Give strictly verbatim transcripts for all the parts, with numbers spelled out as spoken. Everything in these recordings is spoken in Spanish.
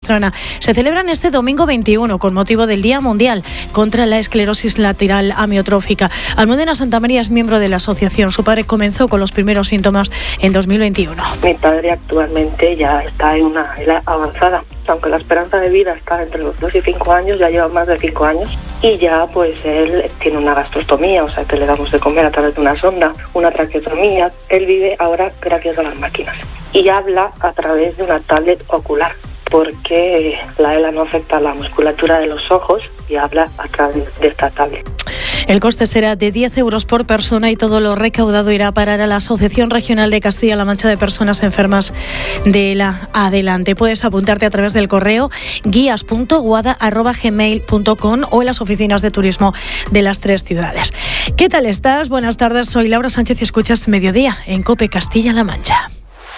Pastrana se celebran este domingo veintiuno con motivo del Día Mundial contra la Esclerosis Lateral Amiotrófica. Almudena Santamaría es miembro de la asociación. Su padre comenzó con los primeros síntomas en dos mil veintiuno. Mi padre actualmente ya está en una edad avanzada. Aunque la esperanza de vida está entre los dos y cinco años, ya lleva más de cinco años y ya pues él tiene una gastrostomía, o sea que le damos de comer a través de una sonda, una traqueotomía. Él vive ahora gracias a las máquinas y habla a través de una tablet ocular, porque la E L A no afecta a la musculatura de los ojos y habla a través de esta tablet. El coste será de diez euros por persona y todo lo recaudado irá a parar a la Asociación Regional de Castilla-La Mancha de Personas Enfermas de la Adelante. Puedes apuntarte a través del correo guías punto guada arroba gmail punto com o en las oficinas de turismo de las tres ciudades. ¿Qué tal estás? Buenas tardes, soy Laura Sánchez y escuchas Mediodía en COPE Castilla-La Mancha.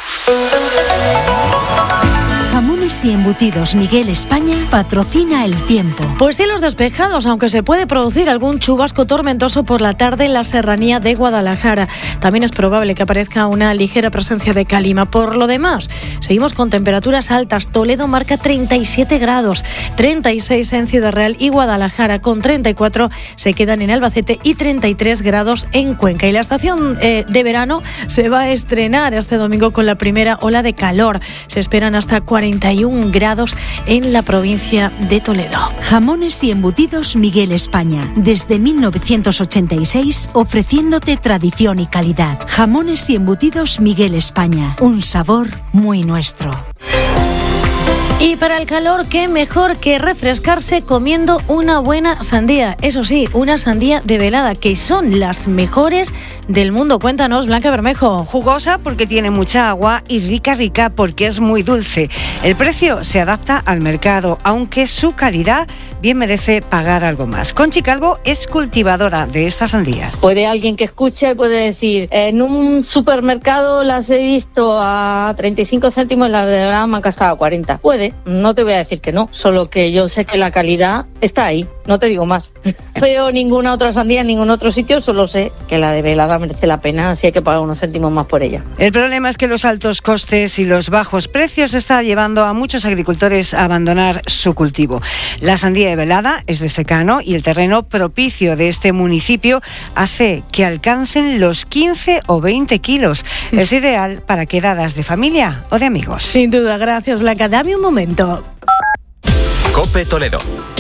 Jamones y embutidos Miguel España patrocina el tiempo. Pues cielos despejados, aunque se puede producir algún chubasco tormentoso por la tarde en la serranía de Guadalajara. También es probable que aparezca una ligera presencia de calima. Por lo demás, seguimos con temperaturas altas. Toledo marca treinta y siete grados, treinta y seis en Ciudad Real y Guadalajara con treinta y cuatro se quedan en Albacete y treinta y tres grados en Cuenca. Y la estación eh, de verano se va a estrenar este domingo con la primera ola de calor. Se esperan hasta cuarenta y un grados en la provincia de Toledo. Jamones y embutidos Miguel España, desde mil novecientos ochenta y seis, ofreciéndote tradición y calidad. Jamones y embutidos Miguel España, un sabor muy nuestro. Y para el calor, qué mejor que refrescarse comiendo una buena sandía. Eso sí, una sandía de velada, que son las mejores del mundo. Cuéntanos, Blanca Bermejo. Jugosa porque tiene mucha agua y rica, rica porque es muy dulce. El precio se adapta al mercado, aunque su calidad bien merece pagar algo más. Conchi Calvo es cultivadora de estas sandías. Puede alguien que escuche, puede decir, en un supermercado las he visto a treinta y cinco céntimos, la de verdad me han costado cuarenta. Puede. No te voy a decir que no, solo que yo sé que la calidad está ahí, no te digo más. No veo ninguna otra sandía en ningún otro sitio, solo sé que la de velada merece la pena, así hay que pagar unos céntimos más por ella. El problema es que los altos costes y los bajos precios están llevando a muchos agricultores a abandonar su cultivo. La sandía de velada es de secano y el terreno propicio de este municipio hace que alcancen los quince o veinte kilos. Es ideal para quedadas de familia o de amigos. Sin duda, gracias Blanca. Dame un momento. COPE Toledo.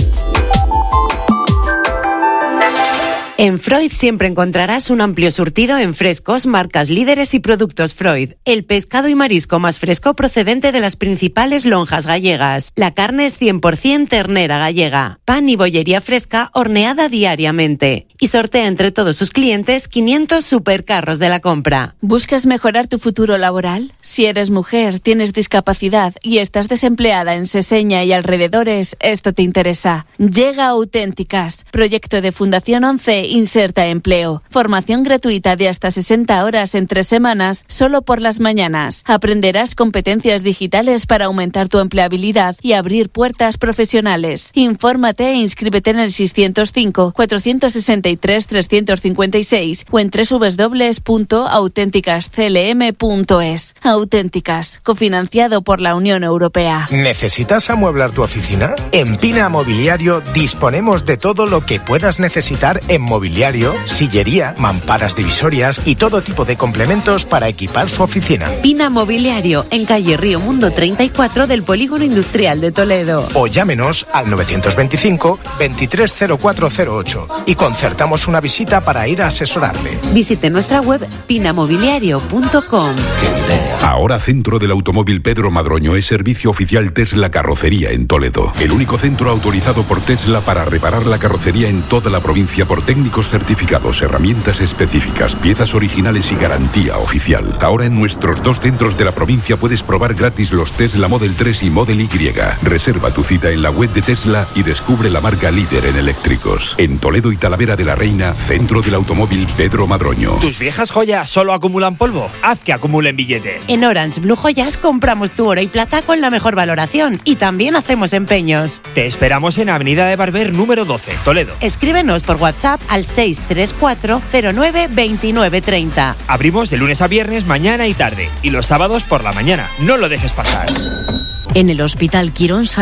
En Freud siempre encontrarás un amplio surtido en frescos, marcas líderes y productos Freud. El pescado y marisco más fresco procedente de las principales lonjas gallegas. La carne es cien por ciento ternera gallega. Pan y bollería fresca horneada diariamente. Y sortea entre todos sus clientes quinientos supercarros de la compra. ¿Buscas mejorar tu futuro laboral? Si eres mujer, tienes discapacidad y estás desempleada en Seseña y alrededores, esto te interesa. Llega Auténticas, proyecto de Fundación once Inserta Empleo. Formación gratuita de hasta sesenta horas en tres semanas, solo por las mañanas. Aprenderás competencias digitales para aumentar tu empleabilidad y abrir puertas profesionales. Infórmate e inscríbete en el seiscientos cinco, cuatrocientos sesenta y tres, trescientos cincuenta y seis o en doble u doble u doble u punto auténticas c l m punto es. Auténticas, cofinanciado por la Unión Europea. ¿Necesitas amueblar tu oficina? En Pina Mobiliario disponemos de todo lo que puedas necesitar en mobiliario, sillería, mamparas divisorias y todo tipo de complementos para equipar su oficina. Pina Mobiliario, en calle Río Mundo treinta y cuatro del Polígono Industrial de Toledo. O llámenos al novecientos veinticinco, veintitrés cero cuatro cero ocho y concertamos una visita para ir a asesorarle. Visite nuestra web pina mobiliario punto com. Ahora Centro del Automóvil Pedro Madroño es servicio oficial Tesla Carrocería en Toledo. El único centro autorizado por Tesla para reparar la carrocería en toda la provincia por técnicos certificados, herramientas específicas, piezas originales y garantía oficial. Ahora en nuestros dos centros de la provincia puedes probar gratis los Tesla Model tres y Model Y. Reserva tu cita en la web de Tesla y descubre la marca líder en eléctricos. En Toledo y Talavera de la Reina, Centro del Automóvil Pedro Madroño. ¿Tus viejas joyas solo acumulan polvo? Haz que acumulen billetes. En Orange Blue Joyas compramos tu oro y plata con la mejor valoración y también hacemos empeños. Te esperamos en Avenida de Barber número doce, Toledo. Escríbenos por WhatsApp al seis tres cuatro cero nueve veintinueve treinta. Abrimos de lunes a viernes mañana y tarde y los sábados por la mañana. No lo dejes pasar. En el Hospital Quirón